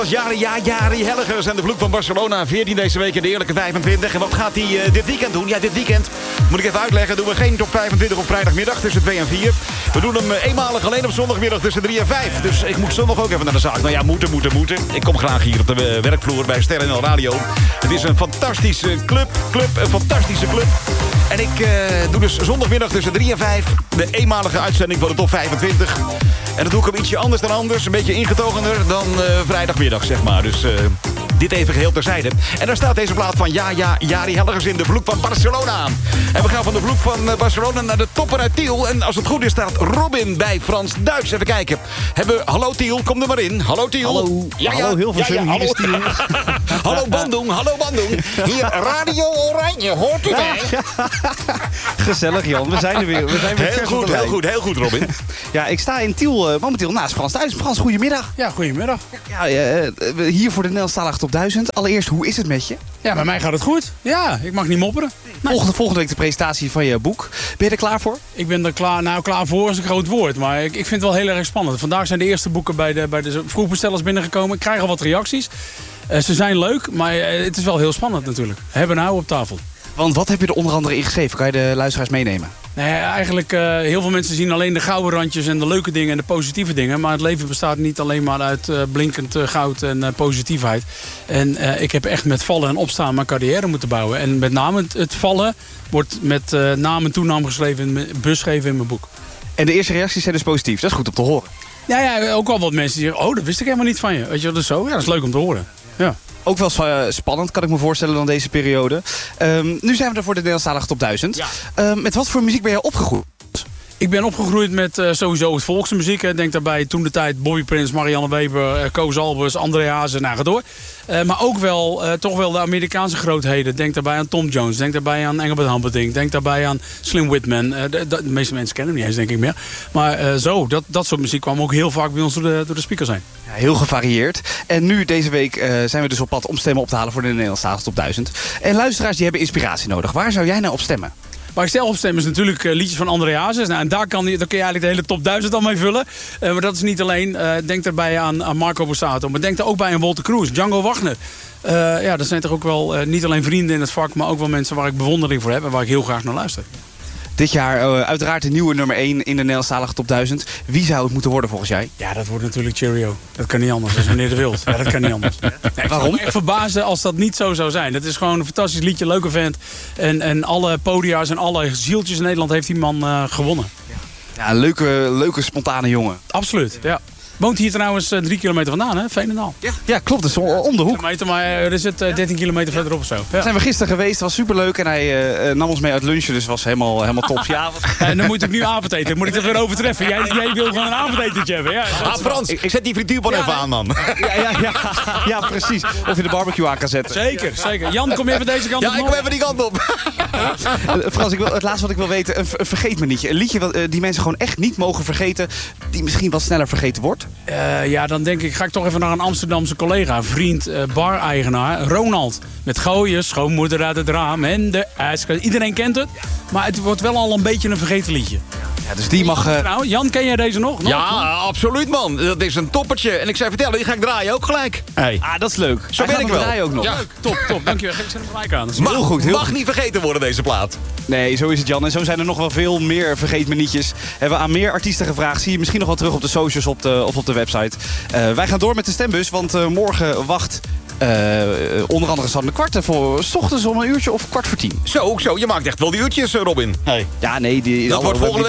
Jari Hellegers en de Vloek van Barcelona. 14 deze week in de eerlijke 25. En wat gaat hij dit weekend doen? Ja, dit weekend, moet ik even uitleggen, doen we geen top 25 op vrijdagmiddag tussen 2 en 4. We doen hem eenmalig alleen op zondagmiddag tussen 3 en 5. Dus ik moet zondag ook even naar de zaak. Nou ja, moeten. Ik kom graag hier op de werkvloer bij Ster NL Radio. Het is een fantastische club, een fantastische club. En ik doe dus zondagmiddag tussen 3 en 5 de eenmalige uitzending van de top 25. En dat doe ik hem ietsje anders dan anders. Een beetje ingetogener dan vrijdagmiddag, zeg maar. Dus dit even geheel terzijde. En daar staat deze plaat van Jari Hellegers in de Vloek van Barcelona. En we gaan van de Vloek van Barcelona naar de topper uit Tiel. En als het goed is staat Robin bij Frans-Duits. Even kijken. Hallo Tiel, kom er maar in. Hallo Tiel. Hallo, hallo Hilversum. Hallo. Hallo Bandung. Hier Radio Oranje, hoort u mij? Gezellig Jan, we zijn er weer. We zijn weer heel goed Robin. Ja, ik sta in Tiel momenteel naast Frans-Duits. Frans, goedemiddag. Ja, goedemiddag. Ja, hier voor de Nederlandstalige top 1000. Allereerst, hoe is het met je? Ja, bij mij gaat het goed. Ja, ik mag niet mopperen. Nee. Volgende week de presentatie van je boek. Ben je er klaar voor? Ik ben er klaar voor is een groot woord. Maar ik vind het wel heel erg spannend. Vandaag zijn de eerste boeken bij de vroegbestellers binnengekomen. Ik krijg al wat reacties. Ze zijn leuk, maar het is wel heel spannend natuurlijk. Hebben nou op tafel. Want wat heb je er onder andere in geschreven? Kan je de luisteraars meenemen? Nee, eigenlijk heel veel mensen zien alleen de gouden randjes en de leuke dingen en de positieve dingen. Maar het leven bestaat niet alleen maar uit blinkend goud en positiefheid. En ik heb echt met vallen en opstaan mijn carrière moeten bouwen. En met name het vallen wordt met naam en toenaam geschreven, beschreven in mijn boek. En de eerste reacties zijn dus positief. Dat is goed om te horen. Ja, ook al wat mensen die zeggen, dat wist ik helemaal niet van je. Weet je, dat is zo. Ja, dat is leuk om te horen. Ja. Ook wel spannend, kan ik me voorstellen, dan deze periode. Nu zijn we er voor de Nederlandstalige top 1000. Ja. Met wat voor muziek ben jij opgegroeid? Ik ben opgegroeid met sowieso het volksmuziek. Denk daarbij toen de tijd Bobby Prince, Marianne Weber, Koos Albers, André Hazes, ga door. Maar ook wel toch wel de Amerikaanse grootheden. Denk daarbij aan Tom Jones, denk daarbij aan Engelbert Humperdinck, denk daarbij aan Slim Whitman. De meeste mensen kennen hem niet eens, denk ik meer. Maar dat soort muziek kwam ook heel vaak bij ons door de speakers heen. Ja, heel gevarieerd. En nu, deze week, zijn we dus op pad om stemmen op te halen voor de Nederlandstalige top 1000. En luisteraars die hebben inspiratie nodig. Waar zou jij nou op stemmen? Waar ik stel op stem is natuurlijk liedjes van André Hazes. Nou, en daar kun je eigenlijk de hele top 1000 al mee vullen. Maar dat is niet alleen. Denk daarbij aan Marco Borsato. Maar denk er ook bij aan Walter Cruz, Django Wagner. Dat zijn toch ook wel niet alleen vrienden in het vak, maar ook wel mensen waar ik bewondering voor heb en waar ik heel graag naar luister. Dit jaar uiteraard de nieuwe nummer 1 in de Nederlandstalige top 1000. Wie zou het moeten worden volgens jij? Ja, dat wordt natuurlijk Cheerio. Dat kan niet anders. Dat is meneer De Wild. Ja, dat kan niet anders. Nee, waarom? Ik echt verbaasd als dat niet zo zou zijn. Het is gewoon een fantastisch liedje, leuke vent. En alle podia's en alle zieltjes in Nederland heeft die man gewonnen. Ja, een leuke spontane jongen. Absoluut, ja. Woont hier trouwens 3 kilometer vandaan, hè? Veenendaal. Ja, klopt. Dat is om de hoek. Maar er zit 13 kilometer verderop of zo. Ja. Daar zijn we gisteren geweest. Het was superleuk. En hij nam ons mee uit lunchen. Dus het was helemaal top. Ja, en dan moet ik nu avondeten. Moet ik dat weer overtreffen? Jij wil gewoon een avondetentje hebben. Ja, Frans, ik zet die frituurpan even aan, man. Ja, precies. Of je de barbecue aan kan zetten. Zeker. Jan, kom je even deze kant op? Ja, ik kom even die kant op. Frans, het laatste wat ik wil weten. Een vergeet me nietje. Een liedje die mensen gewoon echt niet mogen vergeten. Die misschien wat sneller vergeten wordt. Dan denk ik, ga ik toch even naar een Amsterdamse collega, vriend, bar-eigenaar, Ronald. Met gooien, schoonmoeder uit het raam en de ijskast. Iedereen kent het, maar het wordt wel al een beetje een vergeten liedje. Ja, dus die mag... Nou, Jan, ken jij deze nog? Ja, absoluut man. Dat is een toppertje. En ik zei vertellen, die ga ik draaien ook gelijk. Hey. Dat is leuk. Zo ben ik wel. Draaien ook nog. Ja, top. Dankjewel. Ik zet hem gelijk aan. Heel goed. Mag niet vergeten worden deze plaat. Nee, zo is het Jan. En zo zijn er nog wel veel meer vergeet me nietjes. Hebben we aan meer artiesten gevraagd. Zie je misschien nog wel terug op de socials of op de website. Wij gaan door met de stembus, want morgen wacht... onder andere Sander Kwarten voor 's ochtends om 1 uurtje of 9:45. Zo, je maakt echt wel die uurtjes, Robin. Hey. Ja, nee. Dat wordt volgende